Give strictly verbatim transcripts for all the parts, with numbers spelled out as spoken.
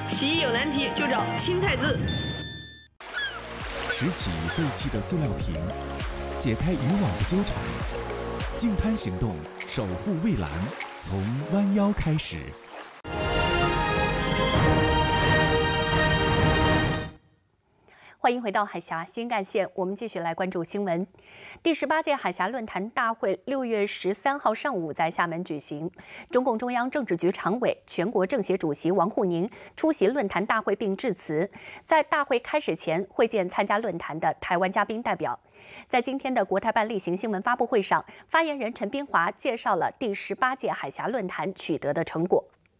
洗衣有难题就找清汰字。 拾起废弃的塑料瓶，解开渔网的纠缠，净滩行动，守护蔚蓝，从弯腰开始。 欢迎回到海峡新干线，我们继续来关注新闻。第十八届海峡论坛大会六月十三号上午在厦门举行，中共中央政治局常委、全国政协主席王沪宁出席论坛大会并致辞。在大会开始前，会见参加论坛的台湾嘉宾代表。在今天的国台办例行新闻发布会上，发言人陈斌华介绍了第十八届海峡论坛取得的成果。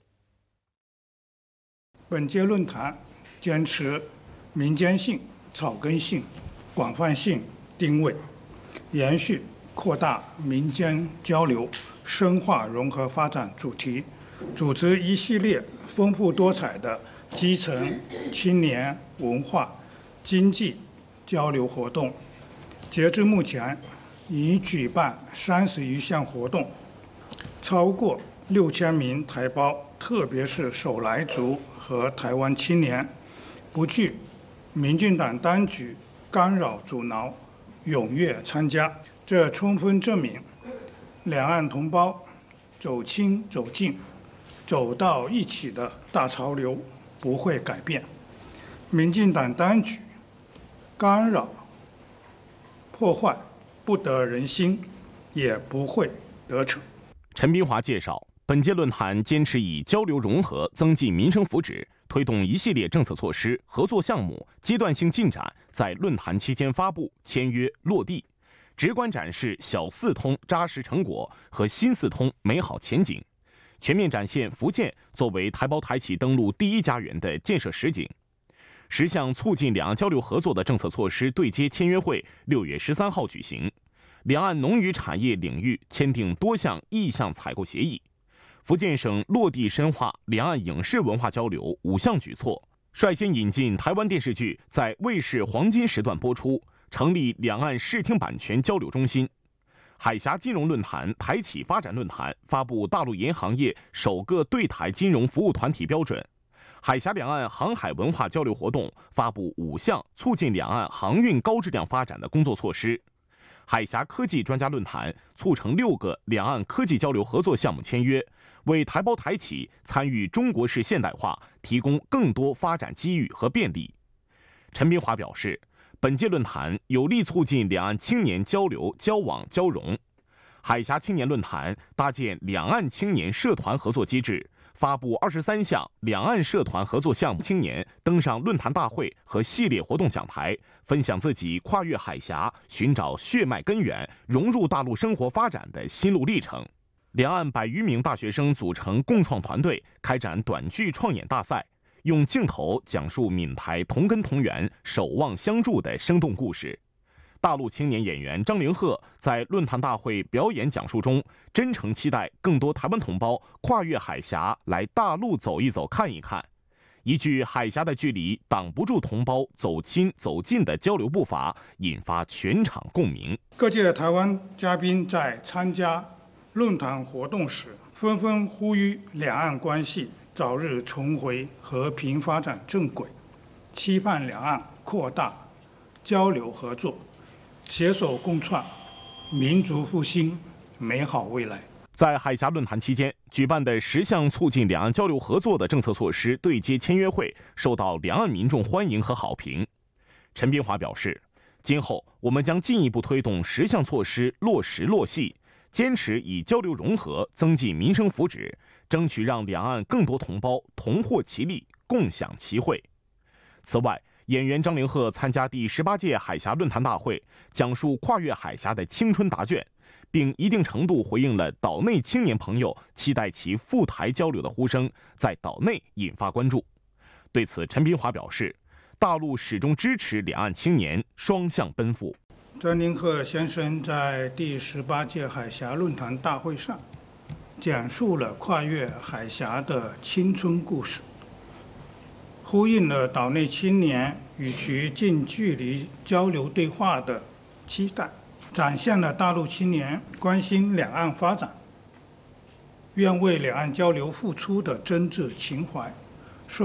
本届论坛坚持民间性、草根性、广泛性定位，延续扩大民间交流、深化融合发展主题，组织一系列丰富多彩的基层、青年、文化、经济交流活动。截至目前，已举办三十余项活动，超过六千名台胞，特别是首来族和台湾青年，不惧民进党当局干扰阻挠，踊跃参加。这充分证明，两岸同胞走亲走近、走到一起的大潮流不会改变。民进党当局干扰、破坏不得人心，也不会得逞。 陈斌华介绍，本届论坛坚持以交流融合增进民生福祉，推动一系列政策措施、合作项目阶段性进展在论坛期间发布、签约、落地，直观展示小四通扎实成果和新四通美好前景，全面展现福建作为台胞台企登陆第一家园的建设实景。十项促进两岸交流合作的政策措施对接签约会六月十三号举行，两岸农渔产业领域签订多项意向采购协议。福建省落地深化两岸影视文化交流五项举措，率先引进台湾电视剧在卫视黄金时段播出，成立两岸视听版权交流中心。海峡金融论坛、台企发展论坛发布大陆银行业首个对台金融服务团体标准。海峡两岸航海文化交流活动发布五项促进两岸航运高质量发展的工作措施。海峡科技专家论坛促成六个两岸科技交流合作项目签约，为台胞台企参与中国式现代化提供更多发展机遇和便利。陈斌华表示，本届论坛有力促进两岸青年交流、交往、交融。海峡青年论坛搭建两岸青年社团合作机制，发布二十三项两岸社团合作项目，青年登上论坛大会和系列活动讲台，分享自己跨越海峡、寻找血脉根源、融入大陆生活发展的心路历程。两岸百余名大学生组成共创团队，开展短剧创演大赛，用镜头讲述闽台同根同源、守望相助的生动故事。大陆青年演员张凌赫在论坛大会表演讲述中，真诚期待更多台湾同胞跨越海峡来大陆走一走、看一看。一句“海峡的距离挡不住同胞走亲走近”的交流步伐，引发全场共鸣。 各界台湾嘉宾在参加论坛活动时，纷纷呼吁两岸关系早日重回和平发展正轨，期盼两岸扩大交流合作，携手共创民族复兴美好未来。 在海峡论坛期间举办的十项促进两岸交流合作的政策措施对接签约会受到两岸民众欢迎和好评。陈斌华表示，今后我们将进一步推动十项措施落实落细，坚持以交流融合增进民生福祉，争取让两岸更多同胞同获其利、共享其惠。此外，演员张凌赫参加第十八届海峡论坛大会，讲述跨越海峡的青春答卷，并一定程度回应了岛内青年朋友期待其赴台交流的呼声，在岛内引发关注。对此，陈斌华表示，大陆始终支持两岸青年双向奔赴。 张凌赫先生在第十八届海峡论坛大会上讲述了跨越海峡的青春故事，呼应了岛内青年与其近距离交流对话的期待，展现了大陆青年关心两岸发展、愿为两岸交流付出的真挚情怀。